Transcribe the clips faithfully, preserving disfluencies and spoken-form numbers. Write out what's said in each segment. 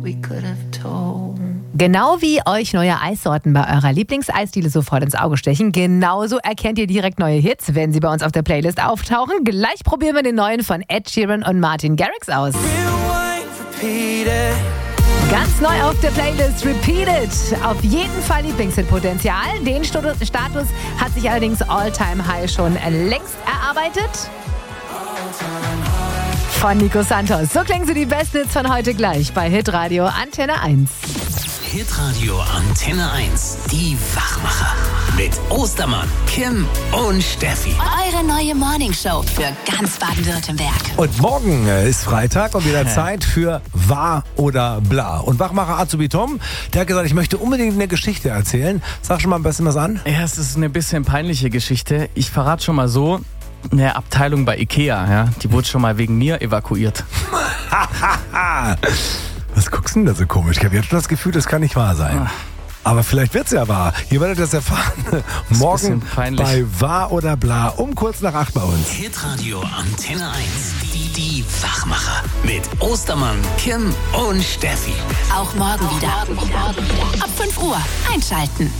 Genau wie euch neue Eissorten bei eurer Lieblingseisdiele sofort ins Auge stechen, genauso erkennt ihr direkt neue Hits, wenn sie bei uns auf der Playlist auftauchen. Gleich probieren wir den neuen von Ed Sheeran und Martin Garrix aus. Ganz neu auf der Playlist, Repeated. Auf jeden Fall Lieblingshit-Potenzial. Den Status hat sich allerdings All-Time High schon längst erarbeitet. Von Nico Santos. So klingen sie die besten Hits von heute gleich bei Hitradio Antenne eins. Hitradio Antenne eins. Die Wachmacher. Mit Ostermann, Kim und Steffi. Eure neue Morningshow für ganz Baden-Württemberg. Und morgen ist Freitag und wieder Zeit für Wahr oder Bla. Und Wachmacher Azubi Tom, der hat gesagt, ich möchte unbedingt eine Geschichte erzählen. Sag schon mal ein bisschen was an. Ja, es ist eine bisschen peinliche Geschichte. Ich verrate schon mal so, eine Abteilung bei Ikea, ja, die wurde schon mal wegen mir evakuiert. Was guckst du denn da so komisch? Ich habe jetzt schon das Gefühl, das kann nicht wahr sein. Aber vielleicht wird's ja wahr. Hier werdet ihr das erfahren. Morgen bei Wahr oder Bla um kurz nach acht bei uns. Hitradio Antenne eins. Die, die Wachmacher. Mit Ostermann, Kim und Steffi. Auch morgen wieder. Morgen wieder. Ab fünf Uhr einschalten.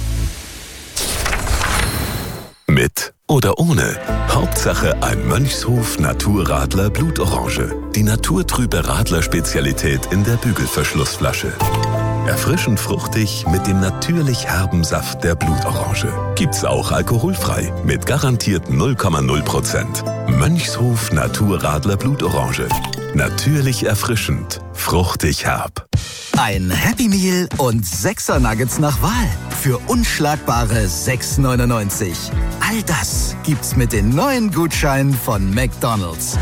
Mit oder ohne. Hauptsache ein Mönchshof Naturradler Blutorange. Die naturtrübe Radler-Spezialität in der Bügelverschlussflasche. Erfrischend fruchtig mit dem natürlich herben Saft der Blutorange. Gibt's auch alkoholfrei mit garantiert null Komma null Prozent. Mönchshof Naturradler Blutorange. Natürlich erfrischend, fruchtig herb. Ein Happy Meal und Sechser Nuggets nach Wahl für unschlagbare sechs neunundneunzig. All das gibt's mit den neuen Gutscheinen von McDonald's.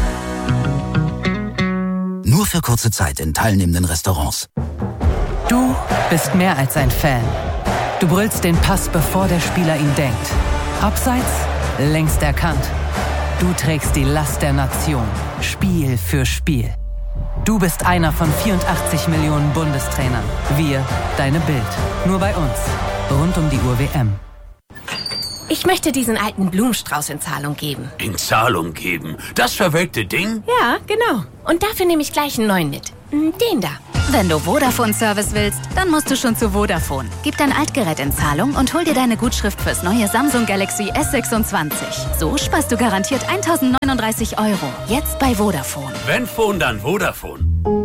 Nur für kurze Zeit in teilnehmenden Restaurants. Du bist mehr als ein Fan. Du brüllst den Pass, bevor der Spieler ihn denkt. Abseits, längst erkannt. Du trägst die Last der Nation, Spiel für Spiel. Du bist einer von vierundachtzig Millionen Bundestrainern. Wir, deine Bild. Nur bei uns. Rund um die Uhr W M. Ich möchte diesen alten Blumenstrauß in Zahlung geben. In Zahlung geben? Das verwelkte Ding? Ja, genau. Und dafür nehme ich gleich einen neuen mit. Den da. Wenn du Vodafone-Service willst, dann musst du schon zu Vodafone. Gib dein Altgerät in Zahlung und hol dir deine Gutschrift fürs neue Samsung Galaxy S sechsundzwanzig. So sparst du garantiert tausendneununddreißig Euro. Jetzt bei Vodafone. Wenn Phone, dann Vodafone.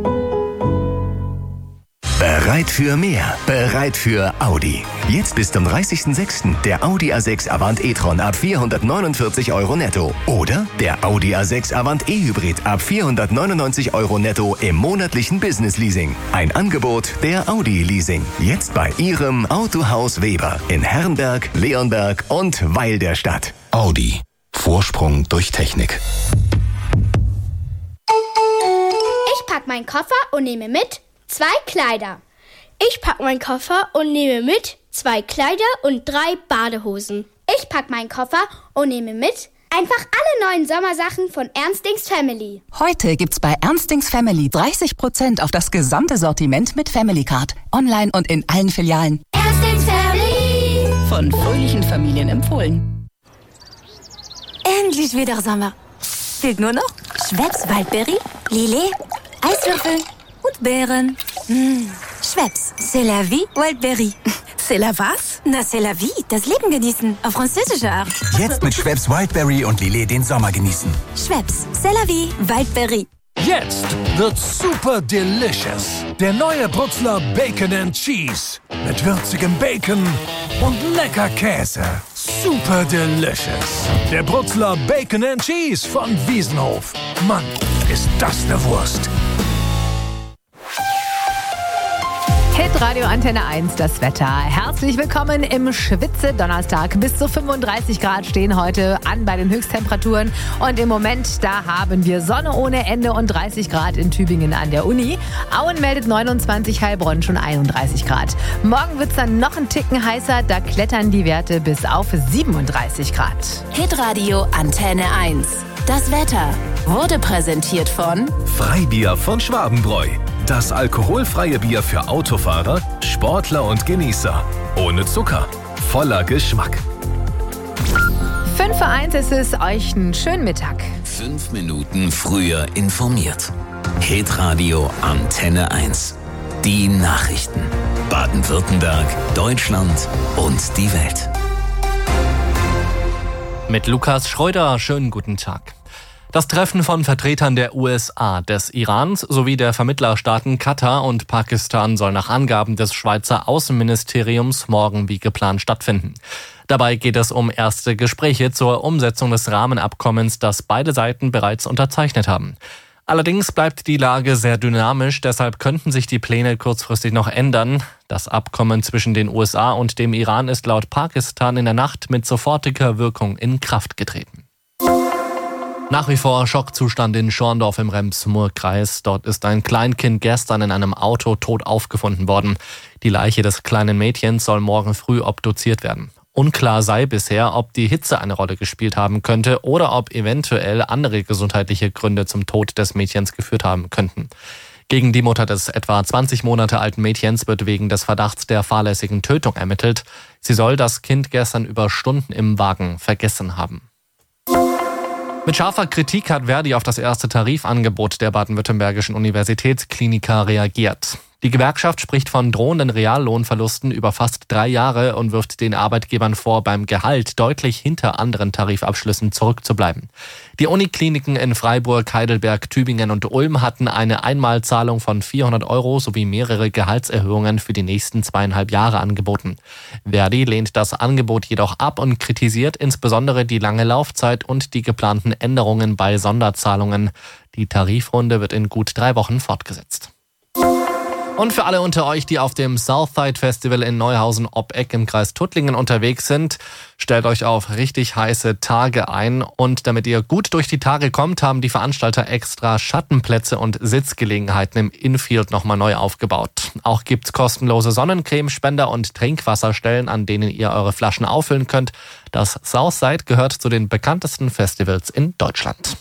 Bereit für mehr, bereit für Audi. Jetzt bis zum dreißigsten sechsten der Audi A sechs Avant e-tron ab vierhundertneunundvierzig Euro netto. Oder der Audi A sechs Avant e-Hybrid ab vierhundertneunundneunzig Euro netto im monatlichen Business-Leasing. Ein Angebot der Audi Leasing. Jetzt bei Ihrem Autohaus Weber in Herrenberg, Leonberg und Weil der Stadt. Audi. Vorsprung durch Technik. Ich pack meinen Koffer und nehme mit zwei Kleider. Ich pack meinen Koffer und nehme mit zwei Kleider und drei Badehosen. Ich pack meinen Koffer und nehme mit einfach alle neuen Sommersachen von Ernstings Family. Heute gibt's bei Ernstings Family dreißig Prozent auf das gesamte Sortiment mit Family Card. Online und in allen Filialen. Ernstings Family. Von fröhlichen Familien empfohlen. Endlich wieder Sommer. Fehlt nur noch Schweppes Waldbeere, Lillet, Eiswürfel und Beeren. Mmh. Schweppes, c'est la vie, Wildberry. C'est la was? Na, c'est la vie, das Leben genießen. Auf französische Art. Jetzt mit Schweppes Wildberry und Lillet den Sommer genießen. Schweppes, c'est la vie, Wildberry. Jetzt wird's super delicious. Der neue Brutzler Bacon and Cheese. Mit würzigem Bacon und lecker Käse. Super delicious. Der Brutzler Bacon and Cheese von Wiesenhof. Mann, ist das eine Wurst. Hitradio Antenne eins, das Wetter. Herzlich willkommen im Schwitze-Donnerstag. Bis zu fünfunddreißig Grad stehen heute an bei den Höchsttemperaturen. Und im Moment, da haben wir Sonne ohne Ende und dreißig Grad in Tübingen an der Uni. Auen meldet neunundzwanzig, Heilbronn schon einunddreißig Grad. Morgen wird's dann noch ein Ticken heißer. Da klettern die Werte bis auf siebenunddreißig Grad. Hitradio Antenne eins. Das Wetter wurde präsentiert von Freibier von Schwabenbräu. Das alkoholfreie Bier für Autofahrer, Sportler und Genießer. Ohne Zucker, voller Geschmack. fünf vor eins ist es, euch einen schönen Mittag. Fünf Minuten früher informiert. Hitradio Antenne eins. Die Nachrichten. Baden-Württemberg, Deutschland und die Welt. Mit Lukas Schreuder, schönen guten Tag. Das Treffen von Vertretern der U S A, des Irans sowie der Vermittlerstaaten Katar und Pakistan soll nach Angaben des Schweizer Außenministeriums morgen wie geplant stattfinden. Dabei geht es um erste Gespräche zur Umsetzung des Rahmenabkommens, das beide Seiten bereits unterzeichnet haben. Allerdings bleibt die Lage sehr dynamisch, deshalb könnten sich die Pläne kurzfristig noch ändern. Das Abkommen zwischen den U S A und dem Iran ist laut Pakistan in der Nacht mit sofortiger Wirkung in Kraft getreten. Nach wie vor Schockzustand in Schorndorf im Rems-Murr-Kreis. Dort ist ein Kleinkind gestern in einem Auto tot aufgefunden worden. Die Leiche des kleinen Mädchens soll morgen früh obduziert werden. Unklar sei bisher, ob die Hitze eine Rolle gespielt haben könnte oder ob eventuell andere gesundheitliche Gründe zum Tod des Mädchens geführt haben könnten. Gegen die Mutter des etwa zwanzig Monate alten Mädchens wird wegen des Verdachts der fahrlässigen Tötung ermittelt. Sie soll das Kind gestern über Stunden im Wagen vergessen haben. Mit scharfer Kritik hat Verdi auf das erste Tarifangebot der baden-württembergischen Universitätskliniker reagiert. Die Gewerkschaft spricht von drohenden Reallohnverlusten über fast drei Jahre und wirft den Arbeitgebern vor, beim Gehalt deutlich hinter anderen Tarifabschlüssen zurückzubleiben. Die Unikliniken in Freiburg, Heidelberg, Tübingen und Ulm hatten eine Einmalzahlung von vierhundert Euro sowie mehrere Gehaltserhöhungen für die nächsten zweieinhalb Jahre angeboten. Verdi lehnt das Angebot jedoch ab und kritisiert insbesondere die lange Laufzeit und die geplanten Änderungen bei Sonderzahlungen. Die Tarifrunde wird in gut drei Wochen fortgesetzt. Und für alle unter euch, die auf dem Southside Festival in Neuhausen-Obbeck im Kreis Tuttlingen unterwegs sind, stellt euch auf richtig heiße Tage ein. Und damit ihr gut durch die Tage kommt, haben die Veranstalter extra Schattenplätze und Sitzgelegenheiten im Infield nochmal neu aufgebaut. Auch gibt's kostenlose Sonnencremespender und Trinkwasserstellen, an denen ihr eure Flaschen auffüllen könnt. Das Southside gehört zu den bekanntesten Festivals in Deutschland.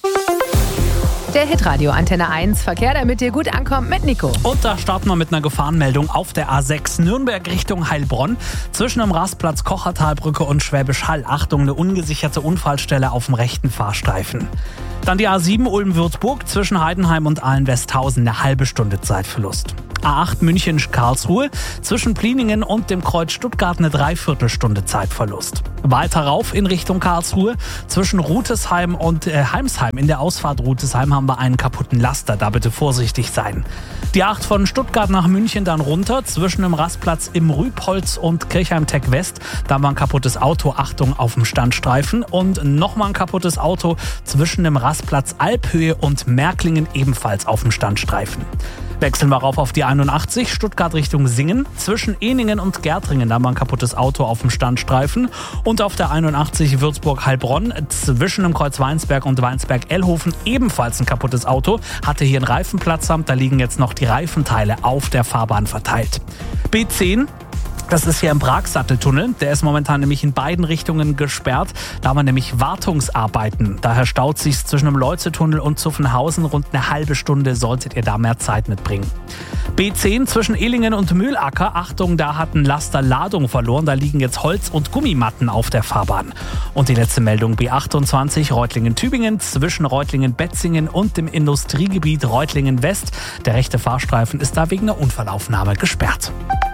Der Hitradio Antenne eins Verkehr, damit ihr gut ankommt mit Nico. Und da starten wir mit einer Gefahrenmeldung auf der A sechs Nürnberg Richtung Heilbronn. Zwischen dem Rastplatz Kochertalbrücke und Schwäbisch Hall. Achtung, eine ungesicherte Unfallstelle auf dem rechten Fahrstreifen. Dann die A sieben Ulm-Würzburg zwischen Heidenheim und Ahlen-Westhausen. Eine halbe Stunde Zeitverlust. A acht München-Karlsruhe zwischen Pliningen und dem Kreuz Stuttgart eine Dreiviertelstunde Zeitverlust. Weiter rauf in Richtung Karlsruhe zwischen Rutesheim und äh, Heimsheim. In der Ausfahrt Rutesheim haben wir einen kaputten Laster, da bitte vorsichtig sein. Die acht von Stuttgart nach München dann runter zwischen dem Rastplatz im Rübholz und Kirchheim-Tech West. Da war ein kaputtes Auto, Achtung auf dem Standstreifen. Und nochmal ein kaputtes Auto zwischen dem Rastplatz Alphöhe und Märklingen, ebenfalls auf dem Standstreifen. Wechseln wir rauf auf die einundachtzig, Stuttgart Richtung Singen. Zwischen Eningen und Gärtringen, da war ein kaputtes Auto auf dem Standstreifen. Und auf der einundachtzig Würzburg-Heilbronn, zwischen dem Kreuz Weinsberg und Weinsberg-Ellhofen, ebenfalls ein kaputtes Auto. Hatte hier ein Reifenplatzamt, da liegen jetzt noch die Reifenteile auf der Fahrbahn verteilt. B zehn. Das ist hier im Pragsatteltunnel. Der ist momentan nämlich in beiden Richtungen gesperrt. Da haben wir nämlich Wartungsarbeiten. Daher staut sich zwischen dem Leutzetunnel und Zuffenhausen rund eine halbe Stunde. Solltet ihr da mehr Zeit mitbringen. B zehn zwischen Ehlingen und Mühlacker. Achtung, da hat ein Laster Ladung verloren. Da liegen jetzt Holz- und Gummimatten auf der Fahrbahn. Und die letzte Meldung B achtundzwanzig Reutlingen-Tübingen zwischen Reutlingen-Betzingen und dem Industriegebiet Reutlingen-West. Der rechte Fahrstreifen ist da wegen einer Unfallaufnahme gesperrt.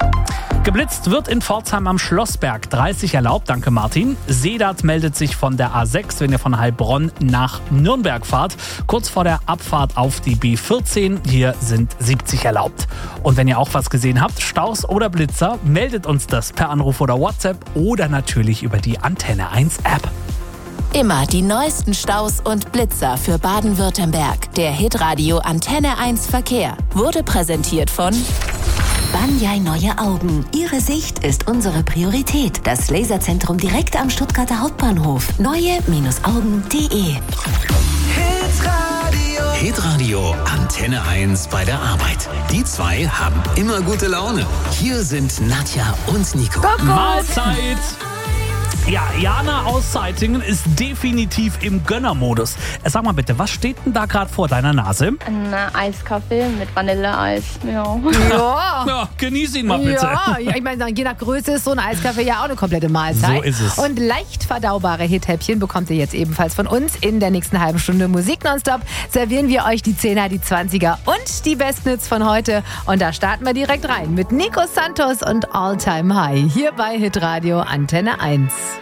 Geblitzt wird in Pforzheim am Schlossberg. dreißig erlaubt, danke Martin. Sedat meldet sich von der A sechs, wenn ihr von Heilbronn nach Nürnberg fahrt. Kurz vor der Abfahrt auf die B vierzehn. Hier sind siebzig erlaubt. Und wenn ihr auch was gesehen habt, Staus oder Blitzer, meldet uns das per Anruf oder WhatsApp oder natürlich über die Antenne eins App. Immer die neuesten Staus und Blitzer für Baden-Württemberg. Der Hitradio Antenne eins Verkehr wurde präsentiert von Banyai Neue Augen. Ihre Sicht ist unsere Priorität. Das Laserzentrum direkt am Stuttgarter Hauptbahnhof. neue Augen punkt de. Hitradio. Hitradio Antenne eins bei der Arbeit. Die zwei haben immer gute Laune. Hier sind Nadja und Nico. Mahlzeit! Ja, Jana aus Zeitingen ist definitiv im Gönnermodus. Sag mal bitte, was steht denn da gerade vor deiner Nase? Ein Eiskaffee mit Vanilleeis. Ja. Ja. Ja, genieß ihn mal bitte. Ja, ja, ich meine, je nach Größe ist so ein Eiskaffee ja auch eine komplette Mahlzeit. So ist es. Und leicht verdaubare Hithäppchen bekommt ihr jetzt ebenfalls von uns. In der nächsten halben Stunde Musik nonstop servieren wir euch die Zehner, die Zwanziger und die besten Hits von heute. Und da starten wir direkt rein mit Nico Santos und All Time High hier bei Hitradio Antenne eins.